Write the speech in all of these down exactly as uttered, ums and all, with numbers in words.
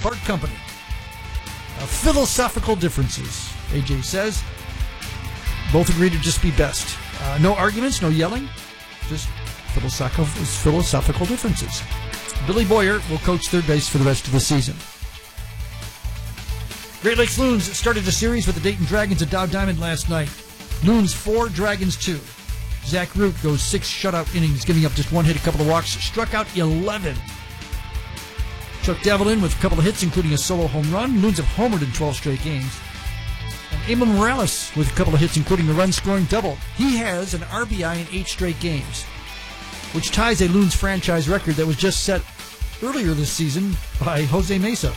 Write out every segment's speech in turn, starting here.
Bart Company. Uh, philosophical differences, A J says. Both agree to just be best. Uh, no arguments, no yelling, just philosophical, philosophical differences. Billy Boyer will coach third base for the rest of the season. Great Lakes Loons started a series with the Dayton Dragons at Dow Diamond last night. Loons four, Dragons two. Zach Root goes six shutout innings, giving up just one hit, a couple of walks, struck out eleven. Chuck Devlin with a couple of hits, including a solo home run. Loons have homered in twelve straight games. And Emil Morales with a couple of hits, including a run-scoring double. He has an R B I in eight straight games, which ties a Loons franchise record that was just set earlier this season by Jose Mesa.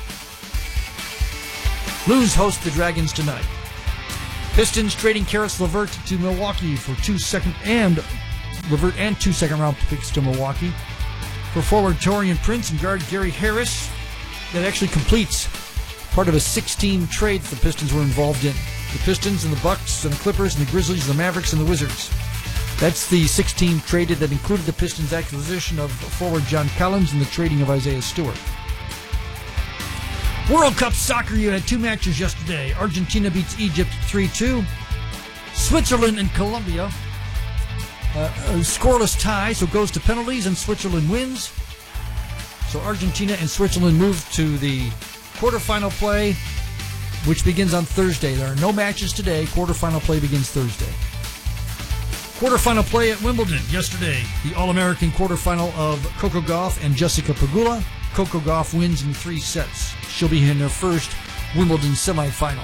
Loons host the Dragons tonight. Pistons trading Karis LeVert to Milwaukee for two second and LeVert and two second round picks to Milwaukee for forward Taurean Prince and guard Gary Harris. That actually completes part of a six-team trade the Pistons were involved in. The Pistons and the Bucks and the Clippers and the Grizzlies and the Mavericks and the Wizards. That's the six-team traded that included the Pistons' acquisition of forward John Collins and the trading of Isaiah Stewart. World Cup soccer, you had two matches yesterday. Argentina beats Egypt three two. Switzerland and Colombia. Uh, a scoreless tie, so goes to penalties and Switzerland wins. So Argentina and Switzerland move to the quarterfinal play, which begins on Thursday. There are no matches today. Quarterfinal play begins Thursday. Quarterfinal play at Wimbledon yesterday. The All-American quarterfinal of Coco Gauff and Jessica Pegula. Coco Gauff wins in three sets. She'll be in her first Wimbledon semifinal.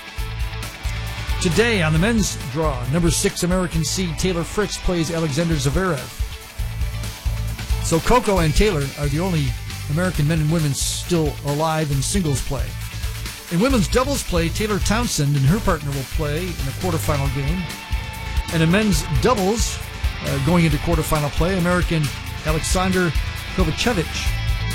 Today on the men's draw, number six American seed Taylor Fritz plays Alexander Zverev. So Coco and Taylor are the only American men and women still alive in singles play. In women's doubles play, Taylor Townsend and her partner will play in a quarterfinal game. And in men's doubles, uh, going into quarterfinal play, American Alexander Kovacevic.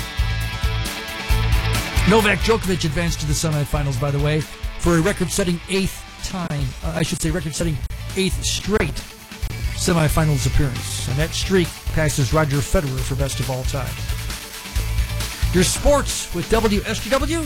Novak Djokovic advanced to the semifinals, by the way, for a record-setting eighth time, uh, I should say record-setting eighth straight semifinals appearance. And that streak passes Roger Federer for best of all time. Your sports with W S G W.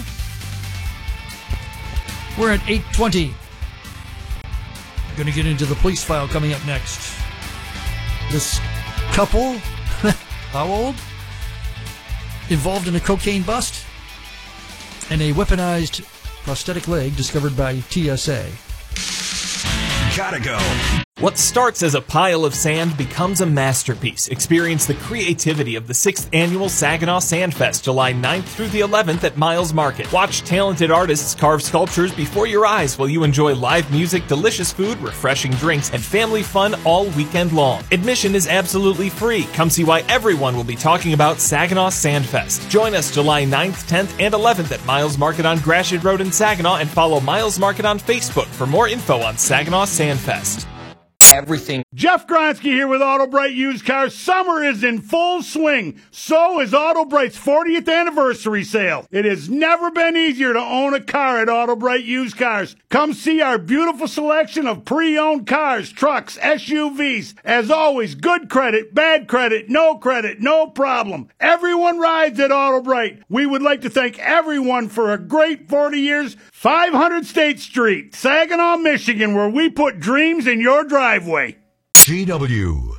We're at eight twenty. Going to get into the police file coming up next. This couple, how old? Involved in a cocaine bust and a weaponized prosthetic leg discovered by T S A. Gotta go. What starts as a pile of sand becomes a masterpiece. Experience the creativity of the sixth Annual Saginaw Sandfest, July ninth through the eleventh at Miles Market. Watch talented artists carve sculptures before your eyes while you enjoy live music, delicious food, refreshing drinks, and family fun all weekend long. Admission is absolutely free. Come see why everyone will be talking about Saginaw Sandfest. Join us July ninth, tenth, and eleventh at Miles Market on Gratiot Road in Saginaw, and follow Miles Market on Facebook for more info on Saginaw Sandfest. Everything. Jeff Gronsky here with Auto Bright Used Cars. Summer is in full swing. So is Auto Bright's fortieth anniversary sale. It has never been easier to own a car at Auto Bright Used Cars. Come see our beautiful selection of pre-owned cars, trucks, S U Vs. As always, good credit, bad credit, no credit, no problem. Everyone rides at Auto Bright. We would like to thank everyone for a great forty years. five hundred State Street, Saginaw, Michigan, where we put dreams in your driveway. G W.